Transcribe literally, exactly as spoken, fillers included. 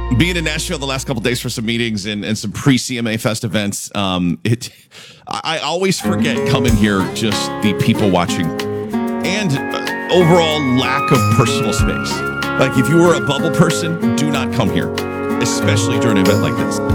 Being in Nashville the last couple of days for some meetings and, and some pre-C M A Fest events, um, it I always forget coming here just the people watching and uh, overall lack of personal space. Like if you were a bubble person, do not come here, especially during an event like this.